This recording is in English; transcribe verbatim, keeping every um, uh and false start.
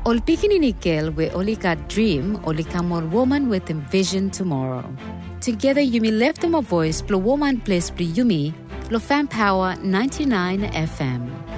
Ol pikinini girl we only got dream, only come on woman with a vision tomorrow. Together you may left them a voice, plo woman place pli yumi, lo fan power ninety-nine F M.